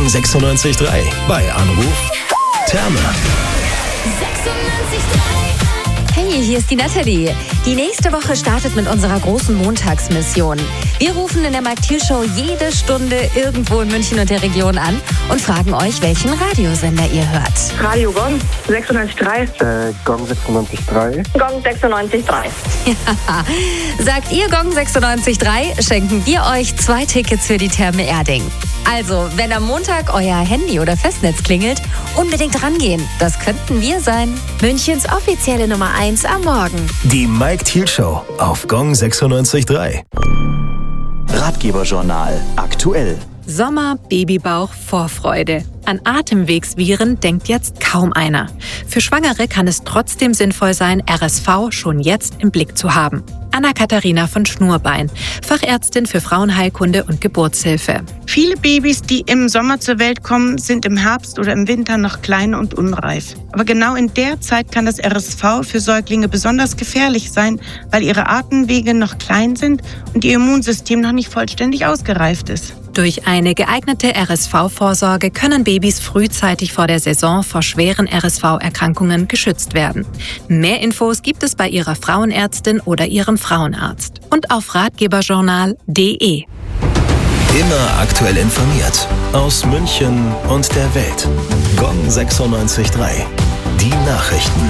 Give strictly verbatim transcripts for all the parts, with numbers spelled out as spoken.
sechsundneunzig Komma drei. Bei Anruf Therme. sechsundneunzig Komma drei. Hey, hier ist die Nathalie. Die nächste Woche startet mit unserer großen Montagsmission. Wir rufen in der Mike Thiel Show jede Stunde irgendwo in München und der Region an und fragen euch, welchen Radiosender ihr hört. Radio Gong sechsundneunzig Komma drei. Äh, Gong sechsundneunzig Komma drei. Gong sechsundneunzig Komma drei. Ja. Sagt ihr Gong sechsundneunzig Komma drei, schenken wir euch zwei Tickets für die Therme Erding. Also, wenn am Montag euer Handy oder Festnetz klingelt, unbedingt rangehen. Das könnten wir sein. Münchens offizielle Nummer eins am Morgen. Die Mike Thiel Show auf Gong sechsundneunzig Komma drei. Ratgeberjournal aktuell. Sommer, Babybauch, Vorfreude. An Atemwegsviren denkt jetzt kaum einer. Für Schwangere kann es trotzdem sinnvoll sein, R S V schon jetzt im Blick zu haben. Anna-Katharina von Schnurbein, Fachärztin für Frauenheilkunde und Geburtshilfe. Viele Babys, die im Sommer zur Welt kommen, sind im Herbst oder im Winter noch klein und unreif. Aber genau in der Zeit kann das R S V für Säuglinge besonders gefährlich sein, weil ihre Atemwege noch klein sind und ihr Immunsystem noch nicht vollständig ausgereift ist. Durch eine geeignete R S V-Vorsorge können Babys frühzeitig vor der Saison vor schweren R S V-Erkrankungen geschützt werden. Mehr Infos gibt es bei Ihrer Frauenärztin oder Ihrem Frauenarzt und auf ratgeberjournal punkt de. Immer aktuell informiert. Aus München und der Welt. Gong sechsundneunzig Komma drei. Die Nachrichten.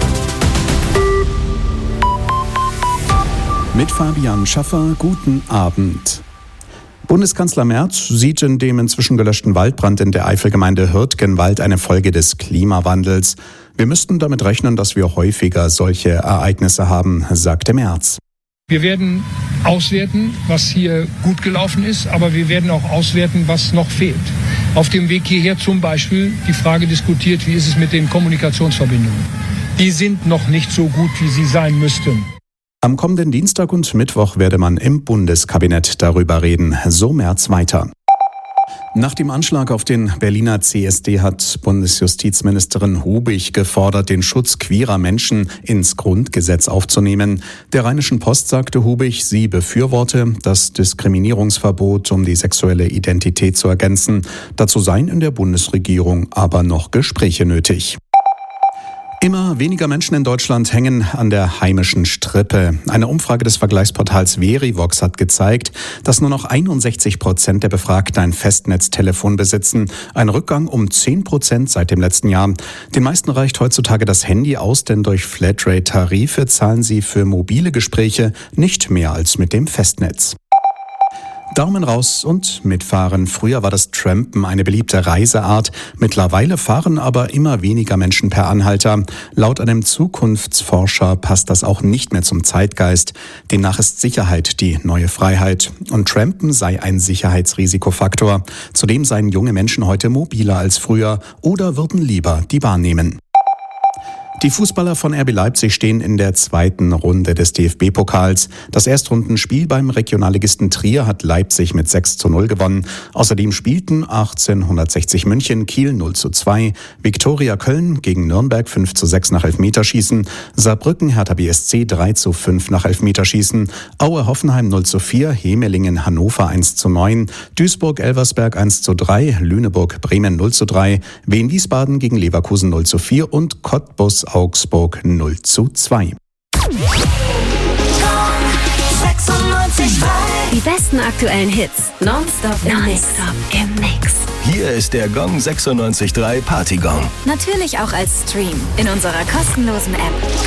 Mit Fabian Schaffer, guten Abend. Bundeskanzler Merz sieht in dem inzwischen gelöschten Waldbrand in der Eifelgemeinde Hürtgenwald eine Folge des Klimawandels. Wir müssten damit rechnen, dass wir häufiger solche Ereignisse haben, sagte Merz. Wir werden auswerten, was hier gut gelaufen ist, aber wir werden auch auswerten, was noch fehlt. Auf dem Weg hierher zum Beispiel die Frage diskutiert, wie ist es mit den Kommunikationsverbindungen. Die sind noch nicht so gut, wie sie sein müssten. Am kommenden Dienstag und Mittwoch werde man im Bundeskabinett darüber reden, so Merz weiter. Nach dem Anschlag auf den Berliner C S D hat Bundesjustizministerin Hubig gefordert, den Schutz queerer Menschen ins Grundgesetz aufzunehmen. Der Rheinischen Post sagte Hubig, sie befürworte das Diskriminierungsverbot, um die sexuelle Identität zu ergänzen. Dazu seien in der Bundesregierung aber noch Gespräche nötig. Immer weniger Menschen in Deutschland hängen an der heimischen Strippe. Eine Umfrage des Vergleichsportals Verivox hat gezeigt, dass nur noch einundsechzig Prozent der Befragten ein Festnetztelefon besitzen. Ein Rückgang um zehn Prozent seit dem letzten Jahr. Den meisten reicht heutzutage das Handy aus, denn durch Flatrate-Tarife zahlen sie für mobile Gespräche nicht mehr als mit dem Festnetz. Daumen raus und mitfahren. Früher war das Trampen eine beliebte Reiseart. Mittlerweile fahren aber immer weniger Menschen per Anhalter. Laut einem Zukunftsforscher passt das auch nicht mehr zum Zeitgeist. Demnach ist Sicherheit die neue Freiheit. Und Trampen sei ein Sicherheitsrisikofaktor. Zudem seien junge Menschen heute mobiler als früher oder würden lieber die Bahn nehmen. Die Fußballer von R B Leipzig stehen in der zweiten Runde des D F B-Pokals. Das Erstrundenspiel beim Regionalligisten Trier hat Leipzig mit sechs zu null gewonnen. Außerdem spielten achtzehnhundertsechzig München, Kiel null zu zwei, Viktoria Köln gegen Nürnberg fünf zu sechs nach Elfmeterschießen, Saarbrücken Hertha B S C drei zu fünf nach Elfmeterschießen, Aue Hoffenheim null zu vier, Hemelingen Hannover eins zu neun, Duisburg Elversberg eins zu drei, Lüneburg Bremen null zu drei, Wien Wiesbaden gegen Leverkusen null zu vier und Cottbus Augsburg null zu zwei. Die besten aktuellen Hits. Nonstop im Mix. im Mix. Hier ist der Gong sechsundneunzig Komma drei Partygong. Natürlich auch als Stream in unserer kostenlosen App.